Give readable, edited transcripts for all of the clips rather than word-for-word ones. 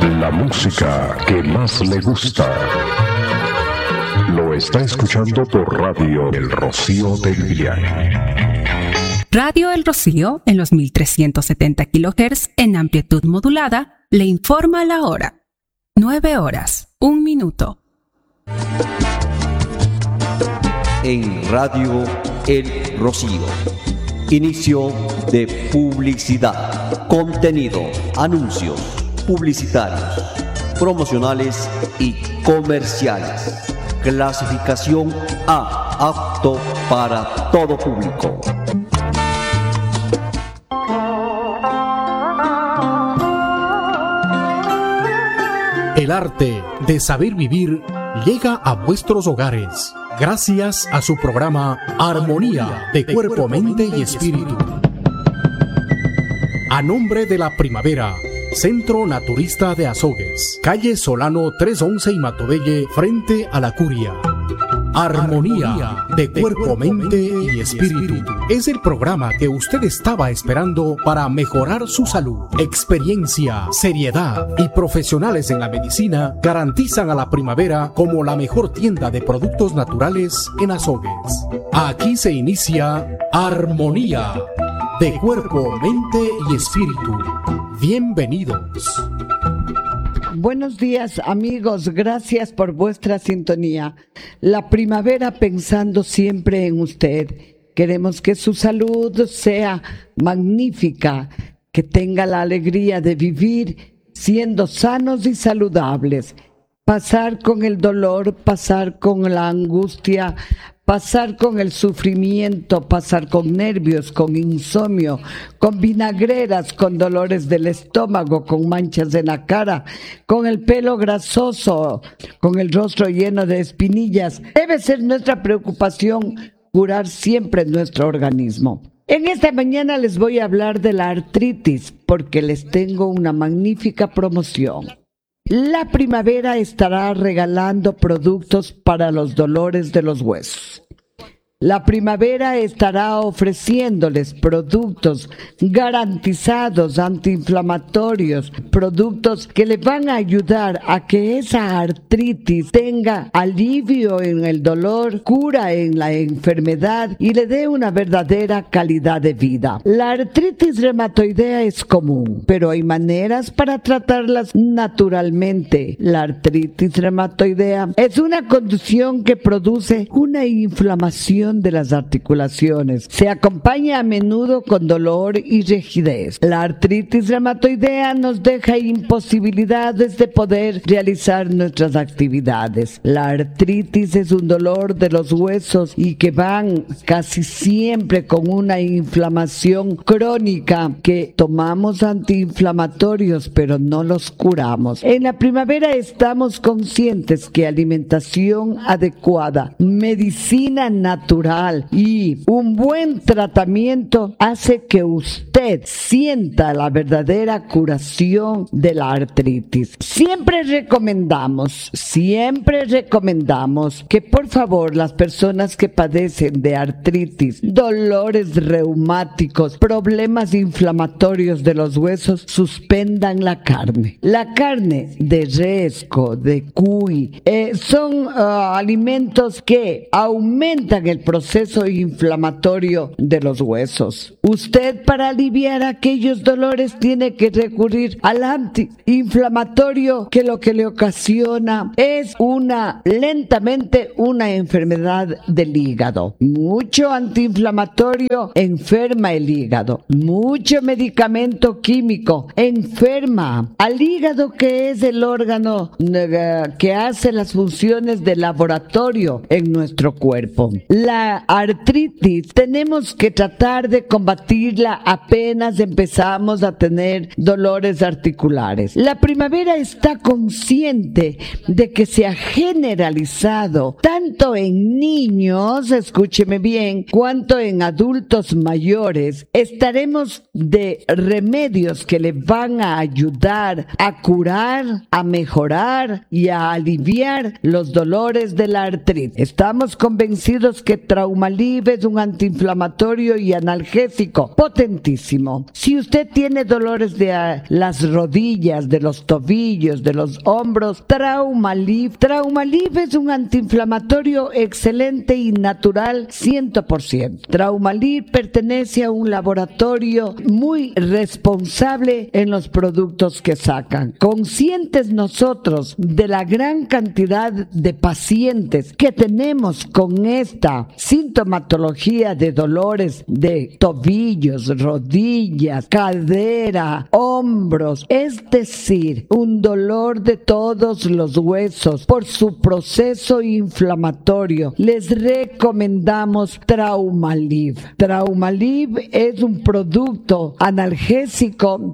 La música que más le gusta. Lo está escuchando por Radio El Rocío del Viaje. Radio El Rocío, en los 1370 kHz en amplitud modulada, le informa la hora. 9:01. En Radio El Rocío. Inicio de publicidad. Contenido, anuncios, publicitarios, promocionales y comerciales. Clasificación A, apto para todo público. El arte de saber vivir llega a vuestros hogares gracias a su programa Armonía de Cuerpo, Mente y Espíritu. A nombre de la Primavera, Centro Naturista de Azogues, calle Solano 311 y Matobelle, frente a la Curia. Armonía de Cuerpo, Mente y Espíritu es el programa que usted estaba esperando para mejorar su salud. Experiencia, seriedad y profesionales en la medicina garantizan a la Primavera como la mejor tienda de productos naturales en Azogues. Aquí se inicia Armonía de Cuerpo, Mente y Espíritu. Bienvenidos. Buenos días, amigos, gracias por vuestra sintonía. La Primavera pensando siempre en usted. Queremos que su salud sea magnífica, que tenga la alegría de vivir siendo sanos y saludables. Pasar con el dolor, pasar con la angustia, pasar con el sufrimiento, pasar con nervios, con insomnio, con vinagreras, con dolores del estómago, con manchas en la cara, con el pelo grasoso, con el rostro lleno de espinillas. Debe ser nuestra preocupación curar siempre nuestro organismo. En esta mañana les voy a hablar de la artritis porque les tengo una magnífica promoción. La Primavera estará regalando productos para los dolores de los huesos. La Primavera estará ofreciéndoles productos garantizados, antiinflamatorios, productos que le van a ayudar a que esa artritis tenga alivio en el dolor, cura en la enfermedad y le dé una verdadera calidad de vida. La artritis reumatoidea es común, pero hay maneras para tratarlas naturalmente. La artritis reumatoidea es una condición que produce una inflamación de las articulaciones. Se acompaña a menudo con dolor y rigidez. La artritis reumatoidea nos deja imposibilidades de poder realizar nuestras actividades. La artritis es un dolor de los huesos y que van casi siempre con una inflamación crónica que tomamos antiinflamatorios pero no los curamos. En la Primavera estamos conscientes que alimentación adecuada, medicina natural y un buen tratamiento hace que usted sienta la verdadera curación de la artritis. Siempre recomendamos que por favor las personas que padecen de artritis, dolores reumáticos, problemas inflamatorios de los huesos, suspendan la carne. La carne de resco, de cuy, son alimentos que aumentan el proceso inflamatorio de los huesos. Usted, para aliviar aquellos dolores, tiene que recurrir al antiinflamatorio, que lo que le ocasiona es lentamente una enfermedad del hígado. Mucho antiinflamatorio enferma el hígado. Mucho medicamento químico enferma al hígado, que es el órgano que hace las funciones de laboratorio en nuestro cuerpo. La artritis tenemos que tratar de combatirla apenas empezamos a tener dolores articulares. La Primavera está consciente de que se ha generalizado tanto en niños, escúcheme bien, cuanto en adultos mayores. Estaremos de remedios que le van a ayudar a curar, a mejorar y a aliviar los dolores de la artritis. Estamos convencidos que Traumalib es un antiinflamatorio y analgésico potentísimo. Si usted tiene dolores de las rodillas, de los tobillos, de los hombros, Traumalib es un antiinflamatorio excelente y natural 100%. Traumalib pertenece a un laboratorio muy responsable en los productos que sacan. Conscientes nosotros de la gran cantidad de pacientes que tenemos con esta sintomatología de dolores de tobillos, rodillas, cadera, hombros, es decir, un dolor de todos los huesos por su proceso inflamatorio, les recomendamos Traumalib. Traumalib es un producto analgésico,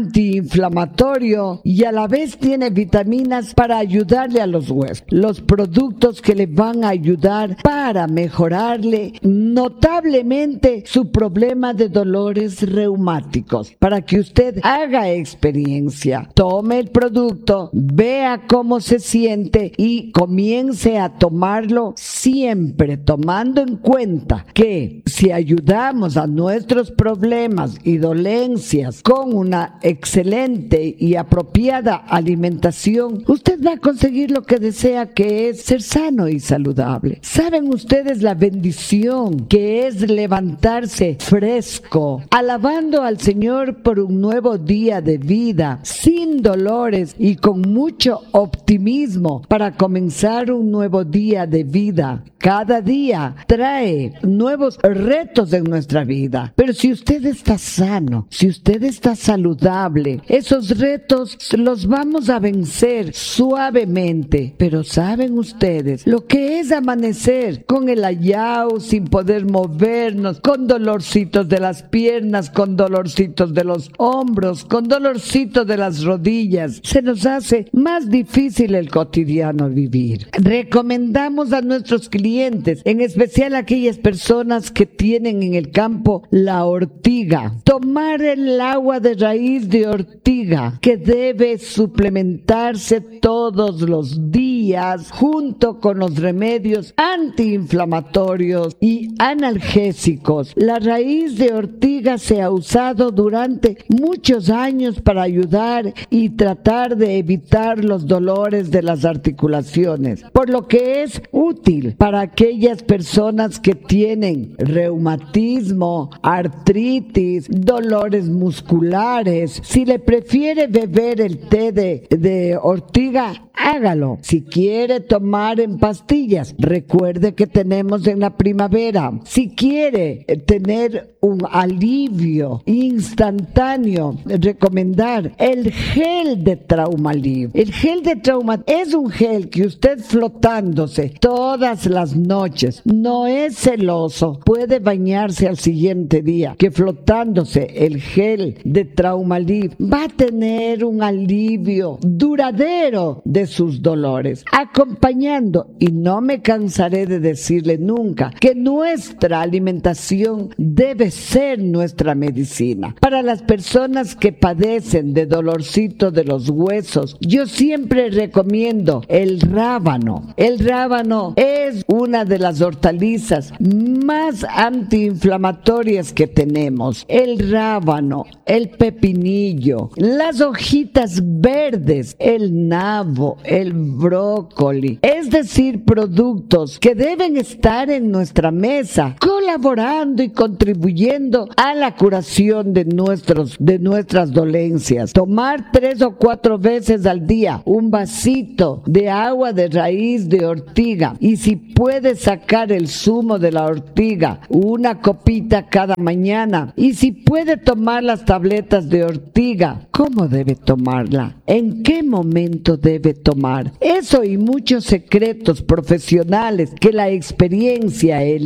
antiinflamatorio y a la vez tiene vitaminas para ayudarle a los huesos. Los productos que le van a ayudar para mejorarle notablemente su problema de dolores reumáticos. Para que usted haga experiencia, tome el producto, vea cómo se siente y comience a tomarlo siempre tomando en cuenta que si ayudamos a nuestros problemas y dolencias con una excelente y apropiada alimentación, usted va a conseguir lo que desea, que es ser sano y saludable. ¿Saben ustedes la bendición que es levantarse fresco, alabando al Señor por un nuevo día de vida, sin dolores y con mucho optimismo para comenzar un nuevo día de vida? Cada día trae nuevos retos en nuestra vida, pero si usted está sano, si usted está saludable, esos retos los vamos a vencer suavemente. Pero ¿saben ustedes lo que es amanecer con el ayau sin poder movernos, con dolorcitos de las piernas, con dolorcitos de los hombros, con dolorcitos de las rodillas? Se nos hace más difícil el cotidiano vivir. Recomendamos a nuestros clientes, en especial a aquellas personas que tienen en el campo la ortiga, tomar el agua de raíz de ortiga, que debe suplementarse todos los días junto con los remedios antiinflamatorios y analgésicos. La raíz de ortiga se ha usado durante muchos años para ayudar y tratar de evitar los dolores de las articulaciones, por lo que es útil para aquellas personas que tienen reumatismo, artritis, dolores musculares. Si le prefiere beber el té de ortiga, hágalo. Si quiere tomar en pastillas, recuerde que tenemos en la primavera. Si quiere tener un alivio instantáneo, recomendar el gel de Traumalib. El gel de Traumalib es un gel que usted flotándose todas las noches, no es celoso, puede bañarse al siguiente día, que flotándose el gel de Traumalib va a tener un alivio duradero de sus dolores, acompañando, y no me cansaré de decirle nunca, que nuestra alimentación debe ser nuestra medicina. Para las personas que padecen de dolorcito de los huesos, yo siempre recomiendo el rábano. El rábano es una de las hortalizas más antiinflamatorias que tenemos. El rábano, el pepinillo, las hojitas verdes, el nabo, el brócoli, es decir, productos que deben estar en nuestra mesa, colaborando y contribuyendo a la curación de nuestras dolencias. Tomar 3 o 4 veces al día un vasito de agua de raíz de ortiga, y si puede sacar el zumo de la ortiga, una copita cada mañana, y si puede tomar las tabletas de ortiga, ¿cómo debe tomarla? ¿En qué momento debe tomar? Eso y muchos secretos profesionales que la experiencia, el estudio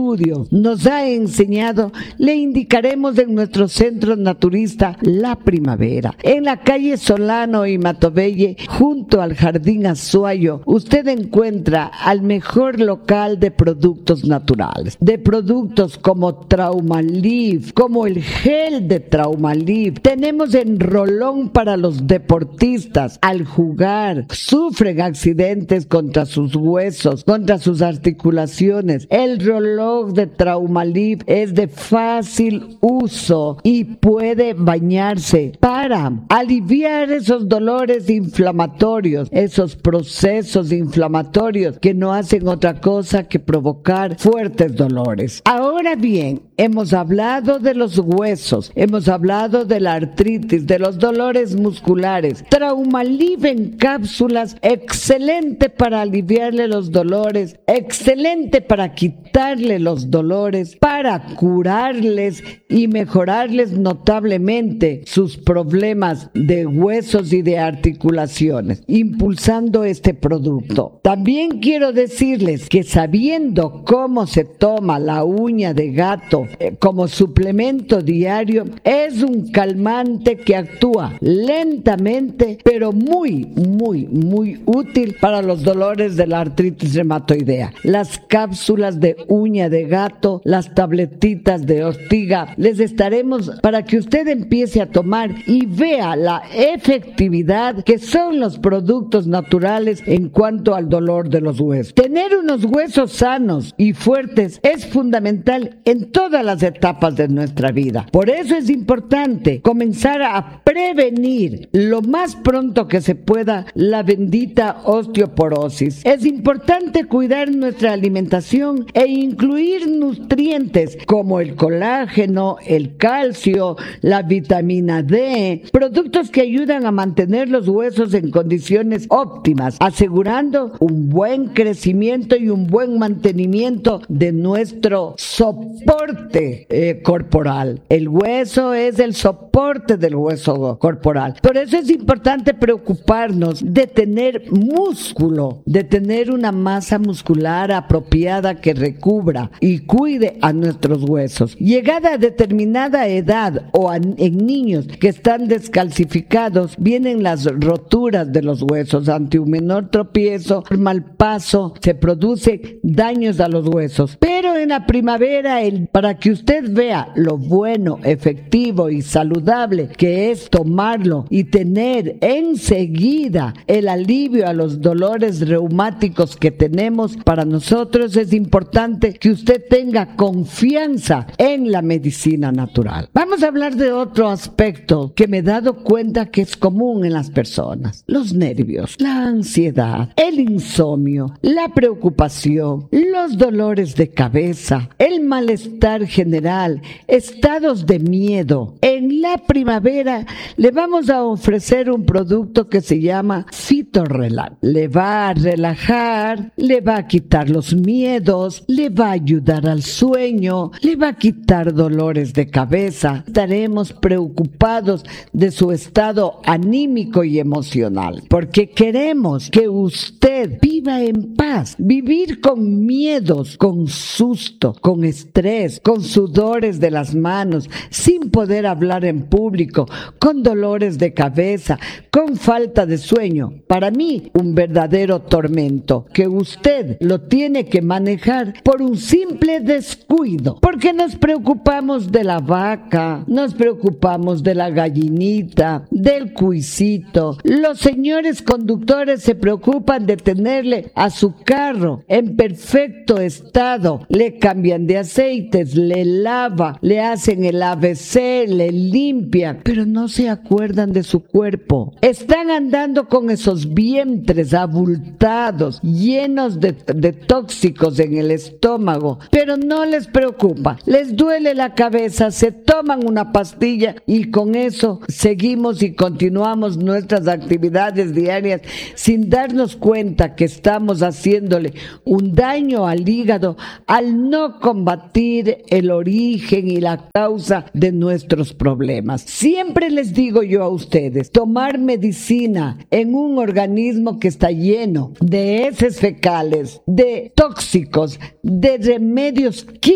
estudio nos ha enseñado, le indicaremos en nuestro centro naturista La Primavera, en la calle Solano y Matobelle, junto al Jardín Azuayo. Usted encuentra al mejor local de productos naturales, de productos como Traumalift, como el gel de Traumalift. Tenemos enrolón para los deportistas. Al jugar, sufren accidentes contra sus huesos, contra sus articulaciones. El reloj de Traumalift es de fácil uso y puede bañarse para aliviar esos dolores inflamatorios, esos procesos inflamatorios que no hacen otra cosa que provocar fuertes dolores. Ahora bien, hemos hablado de los huesos, hemos hablado de la artritis, de los dolores musculares. Traumalift en cápsulas, excelente para aliviarle los dolores, excelente para quitarle los dolores, para curarles y mejorarles notablemente sus problemas de huesos y de articulaciones, impulsando este producto. También quiero decirles que sabiendo cómo se toma la uña de gato como suplemento diario, es un calmante que actúa lentamente, pero muy útil para los dolores de la artritis reumatoidea. Las cápsulas de uña de gato, las tabletitas de ortiga, les estaremos para que usted empiece a tomar y vea la efectividad que son los productos naturales en cuanto al dolor de los huesos. Tener unos huesos sanos y fuertes es fundamental en todas las etapas de nuestra vida. Por eso es importante comenzar a prevenir lo más pronto que se pueda la bendita osteoporosis. Es importante cuidar nuestra alimentación e incluir nutrientes como el colágeno, el calcio, la vitamina D, productos que ayudan a mantener los huesos en condiciones óptimas, asegurando un buen crecimiento y un buen mantenimiento de nuestro soporte corporal. El hueso es el soporte del hueso corporal. Por eso es importante preocuparnos de tener músculo, de tener una masa muscular apropiada que recubra y cuide a nuestros huesos. Llegada a determinada edad o en niños que están descalcificados, vienen las roturas de los huesos. Ante un menor tropiezo, mal paso, se produce daños a los huesos. Pero en la primavera, para que usted vea lo bueno, efectivo y saludable que es tomarlo y tener enseguida el alivio a los dolores reumáticos que tenemos, para nosotros es importante que usted tenga confianza en la medicina natural. Vamos a hablar de otro aspecto que me he dado cuenta que es común en las personas: los nervios, la ansiedad, el insomnio, la preocupación, los dolores de cabeza, el malestar general, estados de miedo. En la primavera le vamos a ofrecer un producto que se llama Phytorelax. Le va a relajar, le va a quitar los miedos, le va a ayudar al sueño, le va a quitar dolores de cabeza. Estaremos preocupados de su estado anímico y emocional, porque queremos que usted viva en paz. Vivir con miedos, con susto, con estrés, con sudores de las manos, sin poder hablar en público, con dolores de cabeza, con falta de sueño. Para mí, un verdadero tormento que usted lo tiene que manejar por un simple descuido, porque nos preocupamos de la vaca, nos preocupamos de la gallinita, del cuisito. Los señores conductores se preocupan de tenerle a su carro en perfecto estado, le cambian de aceites, le lava, le hacen el ABC, le limpian, pero no se acuerdan de su cuerpo. Están andando con esos vientres abultados, llenos de tóxicos en el estómago, pero no les preocupa, les duele la cabeza, se toman una pastilla y con eso seguimos y continuamos nuestras actividades diarias sin darnos cuenta que estamos haciéndole un daño al hígado al no combatir el origen y la causa de nuestros problemas. Siempre les digo yo a ustedes, tomar medicina en un organismo que está lleno de heces fecales, de tóxicos, de remedios químicos,